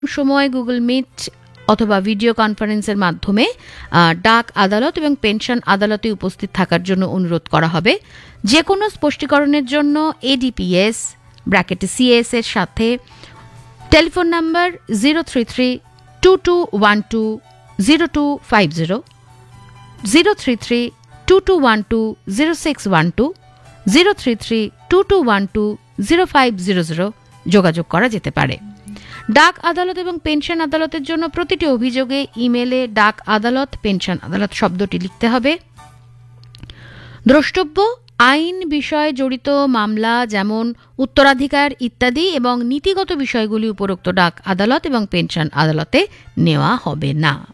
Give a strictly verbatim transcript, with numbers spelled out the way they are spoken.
সময় Google meet অথবা video কনফারেন্সের মাধ্যমে ডাক আদালত এবং পেনশন আদালতে উপস্থিত থাকার জন্য অনুরোধ করা হবে। যে কোনো স্পষ্টীকরণের জন্য এডিপিএস ব্র্যাকেটে সিএস এর সাথে telephone number zero three three two two one two zero two five zero, zero three three two two one two zero six one two, zero three three two two one two zero five zero zero যোগাযোগ করা যেতে পারে। ডাক আদালত এবং pension আদালতের জন্য প্রতিটি অভিযোগে ইমেলে ডাক আদালত পেনশন আদালত শব্দটি লিখতে হবে। দ্রষ্টব্য: আইন বিষয়ে জড়িত মামলা যেমন উত্তরাধিকার ইত্যাদি এবং নীতিগত বিষয়গুলি উপরোক্ত ডাক আদালত এবং পেনশন আদালতে নেওয়া হবে না।